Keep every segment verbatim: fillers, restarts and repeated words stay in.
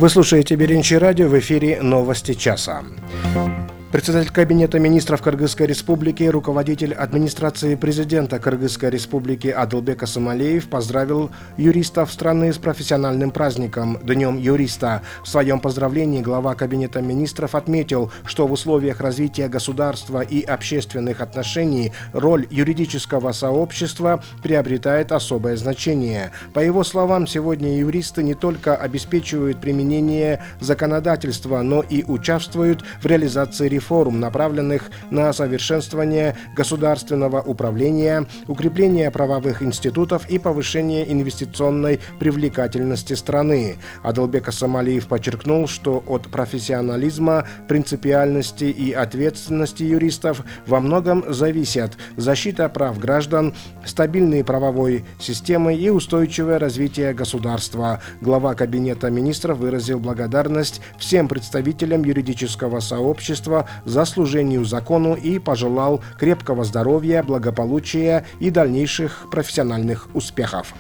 Вы слушаете Беренчи радио, в эфире «Новости часа». Председатель Кабинета министров Кыргызской республики, руководитель администрации президента Кыргызской республики Адылбек Асымалиев поздравил юристов страны с профессиональным праздником – Днем юриста. В своем поздравлении глава Кабинета министров отметил, что в условиях развития государства и общественных отношений роль юридического сообщества приобретает особое значение. По его словам, сегодня юристы не только обеспечивают применение законодательства, но и участвуют в реализации реформ. Форум, направленных на совершенствование государственного управления, укрепление правовых институтов и повышение инвестиционной привлекательности страны. Адылбек Асымалиев подчеркнул, что от профессионализма, принципиальности и ответственности юристов во многом зависят защита прав граждан, стабильной правовой системы и устойчивое развитие государства. Глава Кабинета министров выразил благодарность всем представителям юридического сообщества за служению закону и пожелал крепкого здоровья, благополучия и дальнейших профессиональных успехов.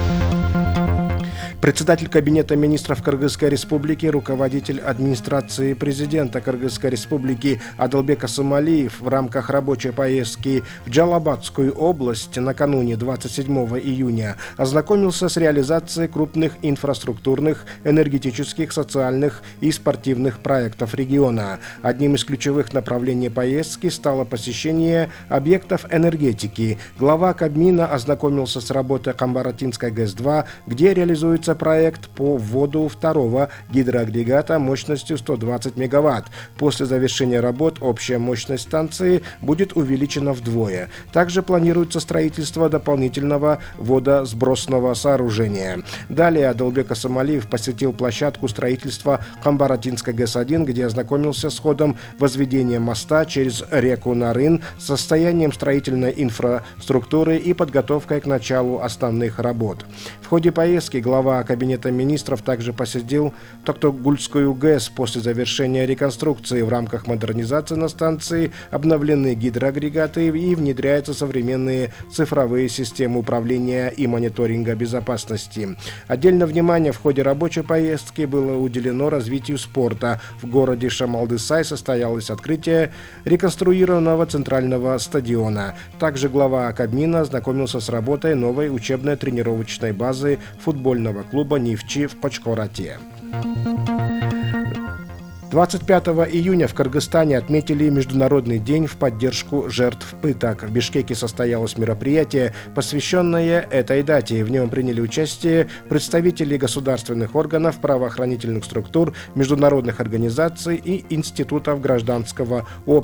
Председатель Кабинета министров Кыргызской республики, руководитель администрации президента Кыргызской республики Адылбек Асымалиев в рамках рабочей поездки в Джалабадскую область накануне двадцать седьмого июня ознакомился с реализацией крупных инфраструктурных, энергетических, социальных и спортивных проектов региона. Одним из ключевых направлений поездки стало посещение объектов энергетики. Глава Кабмина ознакомился с работой Камбаратинской ГЭС два, где реализуется проект по вводу второго гидроагрегата мощностью сто двадцать мегаватт. После завершения работ общая мощность станции будет увеличена вдвое. Также планируется строительство дополнительного водосбросного сооружения. Далее Адылбек Асымалиев посетил площадку строительства Камбаратинской ГЭС один, где ознакомился с ходом возведения моста через реку Нарын, состоянием строительной инфраструктуры и подготовкой к началу основных работ. В ходе поездки глава Кабинета министров также посетил Токтогульскую ГЭС. После завершения реконструкции в рамках модернизации на станции обновлены гидроагрегаты и внедряются современные цифровые системы управления и мониторинга безопасности. Отдельное внимание в ходе рабочей поездки было уделено развитию спорта. В городе Шамалдысай состоялось открытие реконструированного центрального стадиона. Также глава Кабмина ознакомился с работой новой учебно-тренировочной базы футбольного клуба «Нефчи» в Почкорате. двадцать пятого июня в Кыргызстане отметили Международный день в поддержку жертв пыток. В Бишкеке состоялось мероприятие, посвященное этой дате. В нем приняли участие представители государственных органов, правоохранительных структур, международных организаций и институтов гражданского общества.